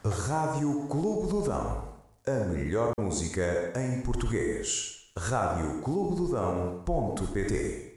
Rádio Clube do Dão. A melhor música em português. radioclubedodão.pt